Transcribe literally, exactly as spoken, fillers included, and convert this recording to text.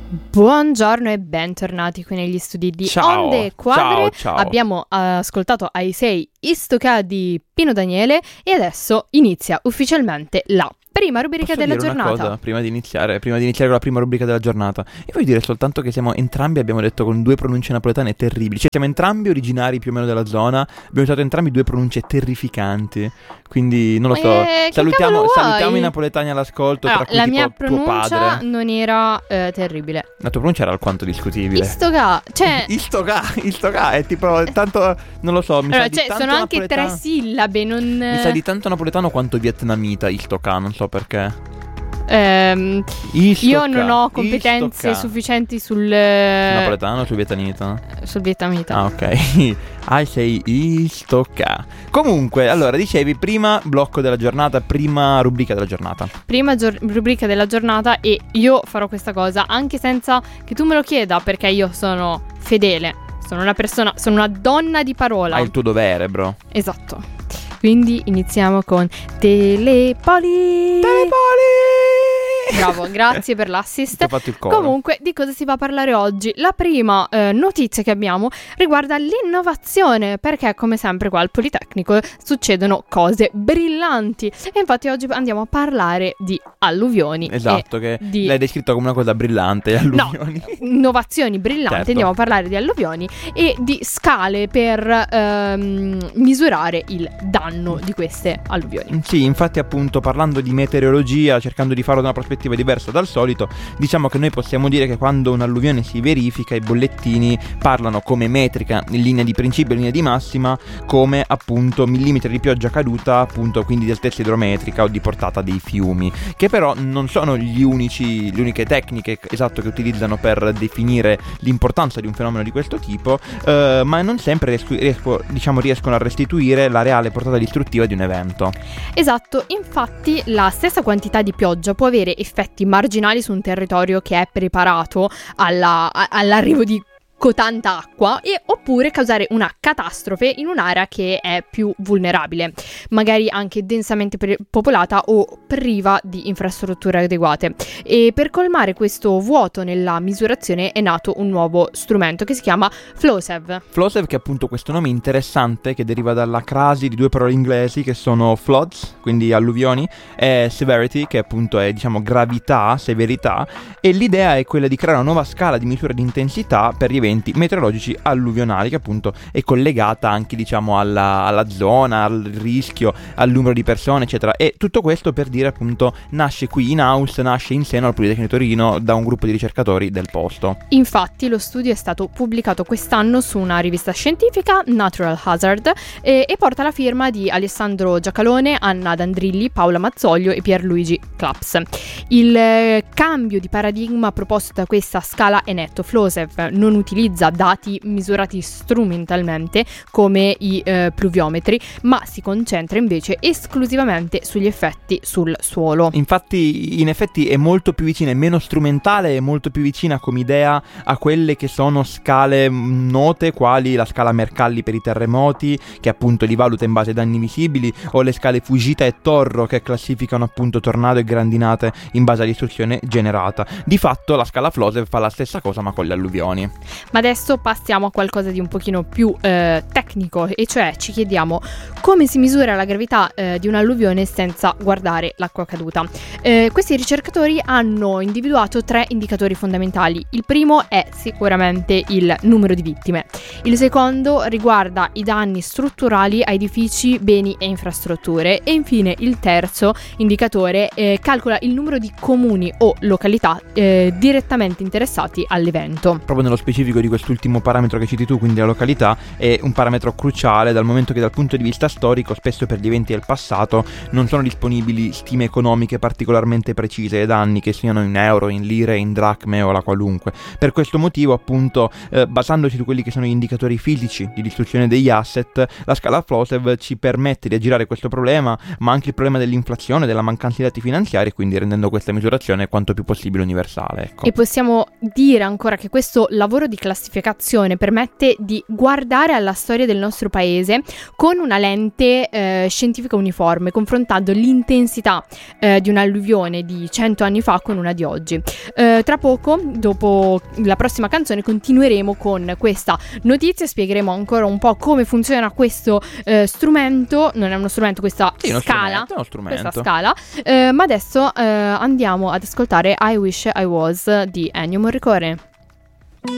Buongiorno e bentornati qui negli studi di Ciao, Onde Quadre. ciao, ciao. Abbiamo ascoltato ai sei Istoca di Pino Daniele e adesso inizia ufficialmente la prima rubrica Posso della dire una giornata. cosa prima di iniziare, prima di iniziare con la prima rubrica della giornata? Io voglio dire soltanto che siamo entrambi, abbiamo detto con due pronunce napoletane terribili. Cioè siamo entrambi originari più o meno della zona, abbiamo usato entrambi due pronunce terrificanti. Quindi non lo so, Eh, che salutiamo, cavolo vuoi? salutiamo i napoletani all'ascolto, Allora, tra cui la tipo mia tuo pronuncia padre. non era eh, terribile. La tua pronuncia era alquanto discutibile. Istoca, cioè Istoca, Istoca è tipo tanto, non lo so, mi allora, sa di cioè, tanto sono anche napoletano- tre sillabe, non Mi sa di tanto napoletano quanto vietnamita, Istoca, non so perché. ehm, Istoca, io non ho competenze Istoca. sufficienti sul Sul napoletano o sul vietnamita? sul vietnamita. Ah, ok. Ah, sei Istoca. Comunque, allora, dicevi prima blocco della giornata, prima rubrica della giornata. Prima gior- rubrica della giornata e io farò questa cosa anche senza che tu me lo chieda, perché io sono fedele, sono una persona, sono una donna di parola. Hai il tuo dovere, bro. Esatto. Quindi iniziamo con Telepoli. Telepoli! Bravo, grazie per Ti l'assist. ho fatto il coro. Comunque, di cosa si va a parlare oggi? La prima eh, notizia che abbiamo riguarda l'innovazione, perché come sempre qua al Politecnico succedono cose brillanti. E infatti oggi andiamo a parlare di alluvioni. Esatto, e che di l'hai descritto come una cosa brillante, alluvioni. innovazioni brillanti. Certo. Andiamo a parlare di alluvioni e di scale per ehm, misurare il danno di queste alluvioni. Sì, infatti appunto parlando di meteorologia, cercando di farlo da una prospettiva diversa dal solito, diciamo che noi possiamo dire che quando un'alluvione si verifica i bollettini parlano come metrica in linea di principio e linea di massima, come appunto millimetri di pioggia caduta, appunto quindi di altezza idrometrica o di portata dei fiumi, che però non sono gli unici, le uniche tecniche esatto che utilizzano per definire l'importanza di un fenomeno di questo tipo, eh, ma non sempre riesco, riesco, diciamo, riescono a restituire la reale portata distruttiva di un evento. Esatto, infatti la stessa quantità di pioggia può avere effetti marginali su un territorio che è preparato alla, a- all'arrivo di cotanta acqua e oppure causare una catastrofe in un'area che è più vulnerabile, magari anche densamente pre- popolata o priva di infrastrutture adeguate. E per colmare questo vuoto nella misurazione è nato un nuovo strumento che si chiama FLOSEV. FLOSEV, che è appunto questo nome interessante che deriva dalla crasi di due parole inglesi che sono floods, quindi alluvioni, e severity, che appunto è diciamo gravità, severità, e l'idea è quella di creare una nuova scala di misura di intensità per gli eventi meteorologici alluvionali, che appunto è collegata anche diciamo alla, alla zona, al rischio, al numero di persone eccetera, e tutto questo per dire appunto nasce qui in house, nasce in seno al Politecnico di Torino da un gruppo di ricercatori del posto. Infatti lo studio è stato pubblicato quest'anno su una rivista scientifica, Natural Hazard, e, e porta la firma di Alessandro Giacalone, Anna D'Andrilli, Paola Mazzoglio e Pierluigi Claps. Il eh, cambio di paradigma proposto da questa scala è netto. FLOSEV non utilizza dati misurati strumentalmente come i eh, pluviometri, ma si concentra invece esclusivamente sugli effetti sul suolo. Infatti in effetti è molto più vicina, è meno strumentale, è molto più vicina come idea a quelle che sono scale note quali la scala Mercalli per i terremoti, che appunto li valuta in base ai danni visibili, o le scale Fujita e Torro che classificano appunto tornado e grandinate in base all'istruzione generata. Di fatto la scala FLOSEV fa la stessa cosa ma con le alluvioni. Ma adesso passiamo a qualcosa di un pochino più eh, tecnico, e cioè ci chiediamo come si misura la gravità eh, di un'alluvione senza guardare l'acqua caduta. Eh, questi ricercatori hanno individuato tre indicatori fondamentali. Il primo è sicuramente il numero di vittime. Il secondo riguarda i danni strutturali a edifici, beni e infrastrutture. E infine il terzo indicatore eh, calcola il numero di comuni o località eh, direttamente interessati all'evento. Proprio nello specifico di quest'ultimo parametro che citi tu, quindi la località, è un parametro cruciale dal momento che dal punto di vista storico spesso per gli eventi del passato non sono disponibili stime economiche particolarmente precise dei danni, che siano in euro, in lire, in dracme o la qualunque. Per questo motivo appunto eh, basandoci su quelli che sono gli indicatori fisici di distruzione degli asset, la scala FLOSEV ci permette di aggirare questo problema, ma anche il problema dell'inflazione, della mancanza di dati finanziari, quindi rendendo questa misurazione quanto più possibile universale, ecco. E possiamo dire ancora che questo lavoro di classificazione classificazione permette di guardare alla storia del nostro paese con una lente eh, scientifica uniforme, confrontando l'intensità eh, di un'alluvione di cento anni fa con una di oggi. Eh, tra poco, dopo la prossima canzone, continueremo con questa notizia, spiegheremo ancora un po' come funziona questo eh, strumento, non è uno strumento, questa sì, uno scala, strumento, uno strumento. questa scala, eh, ma adesso eh, andiamo ad ascoltare I Wish I Was di Ennio Morricone.